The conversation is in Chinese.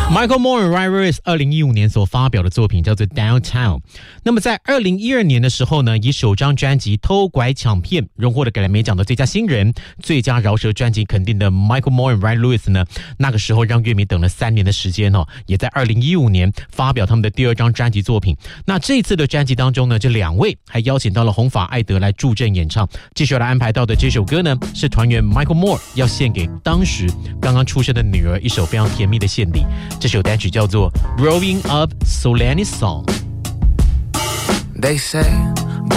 Michael Moore Ryan Lewis 2015年所发表的作品叫做 Downtown。 那么在2012年的时候呢，以首张专辑偷拐抢骗荣获了格莱美奖的最佳新人、最佳饶舌专辑肯定的 Michael Moore Ryan Lewis 呢，那个时候让乐迷等了3年的时间哦，也在2015年发表他们的第2张专辑作品。那这次的专辑当中呢，这2位还邀请到了红发艾德来助阵演唱。继续来安排到的这首歌呢，是团员 Michael Moore 要献给当时刚刚出生的女儿一首非常甜蜜的献礼。这首单曲叫做 Growing Up Solani's Song。 They say